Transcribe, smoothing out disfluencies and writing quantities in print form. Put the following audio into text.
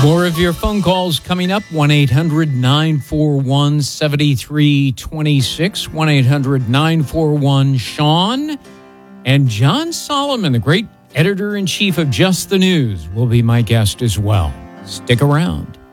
More of your phone calls coming up. 1-800-941-7326. 1-800-941-SEAN. And John Solomon, the great editor-in-chief of Just the News, will be my guest as well. Stick around.